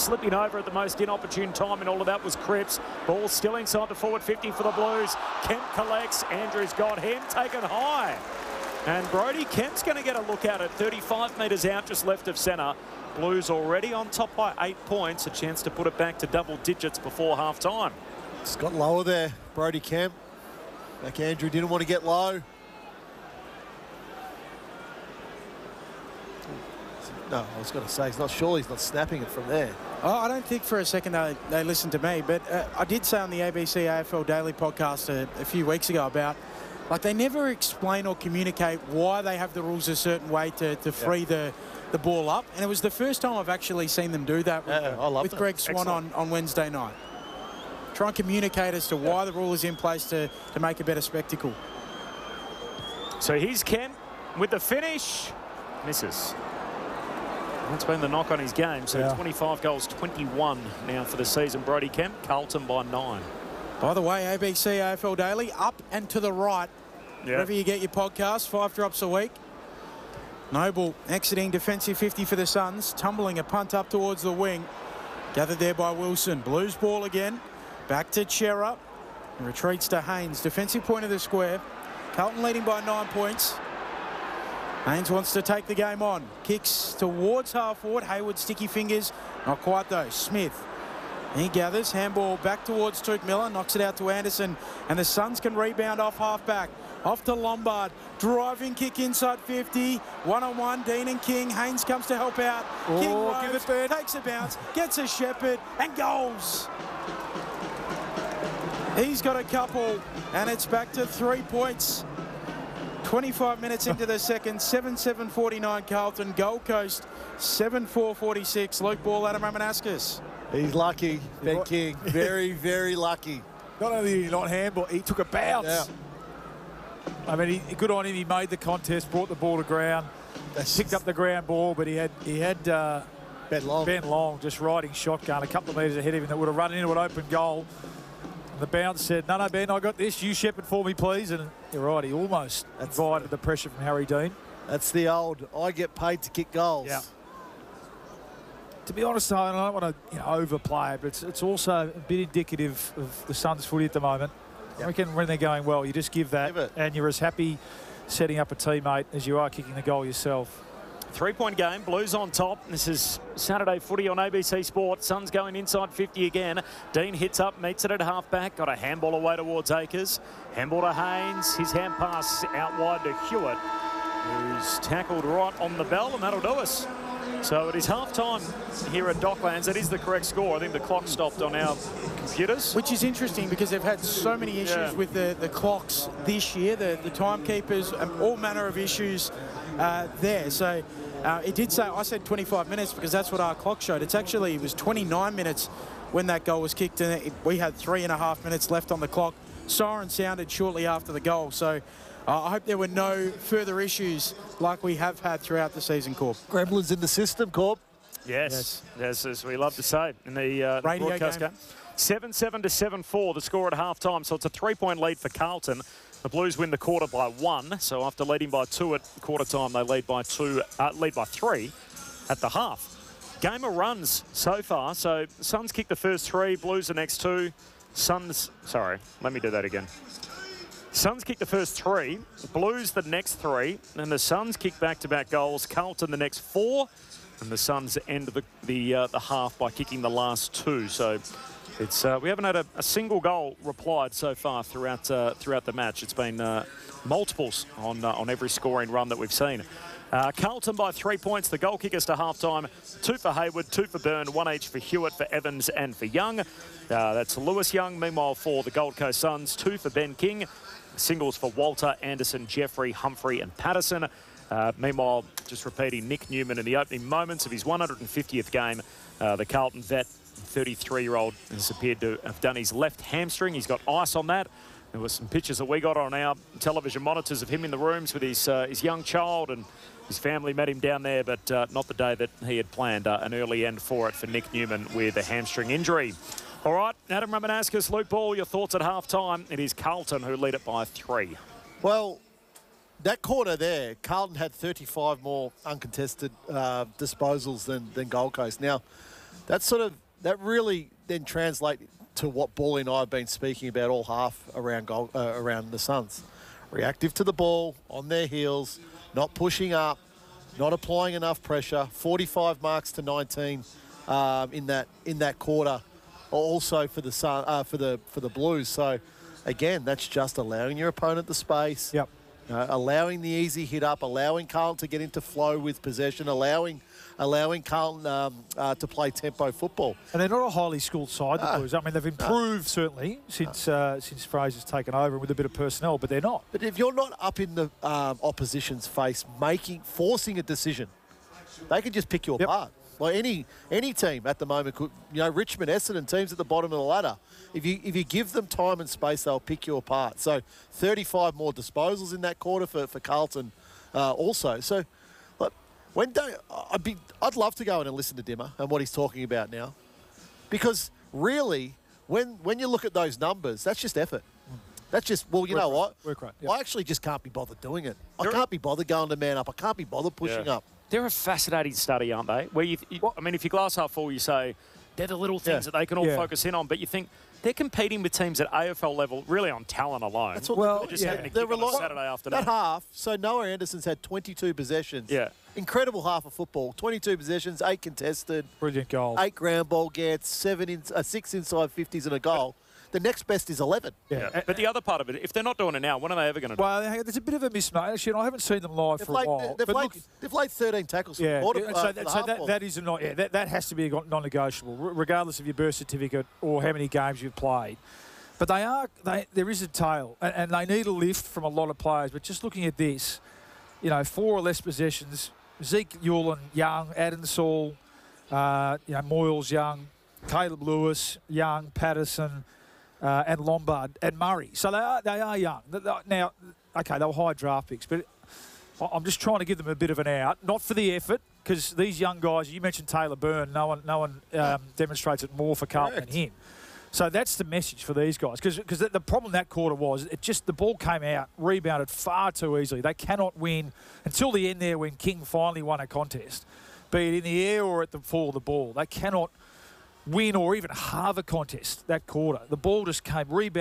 slipping over at the most inopportune time in all of that was Cripps. Ball still inside the forward 50 for the Blues. Kemp collects. Andrews got him, taken high. And Brodie Kemp's going to get a look at it. 35 metres out, just left of centre. Blues already on top by 8 points. A chance to put it back to double digits before half-time. It's got lower there, Brodie Kemp. Like Andrew didn't want to get low. No, I was going to say, he's not snapping it from there. Oh, I don't think for a second they listened to me, but I did say on the ABC AFL Daily podcast a few weeks ago about, like, they never explain or communicate why they have the rules a certain way to free the ball up. And it was the first time I've actually seen them do that with Greg Swan on Wednesday night. Try and communicate as to why the rule is in place to make a better spectacle. So here's Kemp with the finish. Misses. That's been the knock on his game. So 25 goals, 21 now for the season. Brodie Kemp, Carlton by 9. By the way, ABC AFL Daily, up and to the right. Wherever you get your podcast, 5 drops a week. Noble exiting defensive 50 for the Suns, tumbling a punt up towards the wing. Gathered there by Wilson. Blues ball again. Back to Chera. Retreats to Haynes. Defensive point of the square. Carlton leading by 9 points. Haynes wants to take the game on. Kicks towards half forward. Hayward sticky fingers. Not quite though. Smith. He gathers. Handball back towards Tuke Miller. Knocks it out to Anderson. And the Suns can rebound off half-back. Off to Lombard. Driving kick inside 50. One-on-one. Dean and King. Haynes comes to help out. King roves, takes a bounce. Gets a Shepherd. And goals. He's got a couple. And it's back to 3 points. 25 minutes into the second, 7-7-49 Carlton. Gold Coast, 7-4-46. Luke Ball, Adam Ramanauskas. He's lucky, Ben King. Very, very lucky. Not only did he not handball, he took a bounce. Yeah. I mean, good on him. He made the contest, brought the ball to ground, picked up the ground ball, but he had Ben Long just riding shotgun a couple of metres ahead of him that would have run into an open goal. The bounce said, no, Ben, I got this. You shepherd for me, please. And you're right, he almost invited the pressure from Harry Dean. That's the old, I get paid to kick goals. Yeah. To be honest, though, I don't want to overplay it, but it's also a bit indicative of the Suns' footy at the moment. I reckon when they're going well, you just give that, and you're as happy setting up a teammate as you are kicking the goal yourself. 3-point game, Blues on top. This is Saturday footy on ABC Sport. Suns going inside 50 again. Dean hits up, meets it at half-back. Got a handball away towards Akers. Handball to Haynes. His hand pass out wide to Hewitt, who's tackled right on the bell, and that'll do us. So it is half-time here at Docklands. That is the correct score. I think the clock stopped on our computers. Which is interesting because they've had so many issues with the clocks this year, the timekeepers, all manner of issues there. So it did say, I said 25 minutes because that's what our clock showed. It was 29 minutes when that goal was kicked, and we had 3.5 minutes left on the clock. Siren sounded shortly after the goal. So I hope there were no further issues like we have had throughout the season, Corp. Gremlins in the system, Corp. Yes, as we love to say in the broadcast game. 7-7 to 7-4, the score at half-time. So it's a 3-point lead for Carlton. The Blues win the quarter by 1. So after leading by 2 at quarter time, they lead by 3 at the half. Game of runs so far. So Suns kick the first 3, Blues the next 2. Suns kick the first 3, Blues the next 3, and the Suns kick back-to-back goals. Carlton the next 4, and the Suns end the half by kicking the last 2. So it's we haven't had a single goal replied so far throughout the match. It's been multiples on every scoring run that we've seen. Carlton by 3 points. The goal kickers to half-time. 2 for Hayward, 2 for Byrne, 1 each for Hewitt, for Evans and for Young. That's Lewis Young. Meanwhile, for the Gold Coast Suns, 2 for Ben King. Singles for Walter, Anderson, Jeffrey, Humphrey and Patterson. Meanwhile, just repeating, Nick Newman in the opening moments of his 150th game. The Carlton vet, 33-year-old, has appeared to have done his left hamstring. He's got ice on that. There were some pictures that we got on our television monitors of him in the rooms with his young child, and his family met him down there, but not the day that he had planned. An early end for it for Nick Newman with a hamstring injury. All right, Adam Ramanauskas, Luke Ball, your thoughts at half-time. It is Carlton who lead it by 3. Well, that quarter there, Carlton had 35 more uncontested disposals than Gold Coast. Now, that really then translates to what Bally and I have been speaking about all half around the Suns. Reactive to the ball, on their heels, not pushing up, not applying enough pressure. 45 marks to 19 in that quarter, also for the for the Blues. So again, that's just allowing your opponent the space. Yep. Allowing the easy hit up, allowing Carlton to get into flow with possession, allowing Carlton to play tempo football. And they're not a highly skilled side, the Blues. I mean, they've improved certainly since Fraser's taken over with a bit of personnel, but they're not. But if you're not up in the opposition's face, forcing a decision, they can just pick you apart. Like any team at the moment could, Richmond, Essendon, teams at the bottom of the ladder. If you give them time and space, they'll pick you apart. So 35 more disposals in that quarter for Carlton also. So I'd love to go in and listen to Dimmer and what he's talking about now, because really, when you look at those numbers, that's just effort. That's just, you know what? Work rate. Yep. I actually just can't be bothered doing it. I can't be bothered going to man up. I can't be bothered pushing up. They're a fascinating study, aren't they? Where I mean, if you're glass half full, you say they're the little things that they can all focus in on, but you think they're competing with teams at AFL level really on talent alone. That's what they're just having a kick on a Saturday afternoon. That half, so Noah Anderson's had 22 possessions. Yeah. Incredible half of football. 22 possessions, 8 contested. Brilliant goal. 8 ground ball gets, 6 inside 50s and a goal. The next best is 11. Yeah. But the other part of it, if they're not doing it now, when are they ever going to do it? Well, there's a bit of a mismatch. Actually, I haven't seen them live for a while. They've laid 13 tackles. So that is that has to be a non-negotiable, regardless of your birth certificate or how many games you've played. But there is a tail, and they need a lift from a lot of players. But just looking at this, 4 or less possessions, Zeke Yulin, Young, Adensall, Moyles, Young, Caleb Lewis, Young, Patterson, and Lombard and Murray. So they are young. Now, okay, they were high draft picks, but I'm just trying to give them a bit of an out, not for the effort, because these young guys, you mentioned Taylor Byrne, no one demonstrates it more for Carlton than him. So that's the message for these guys, because the problem that quarter was the ball came out, rebounded far too easily. They cannot win until the end there when King finally won a contest, be it in the air or at the fall of the ball. They cannot win or even halve a contest that quarter. The ball just came rebound.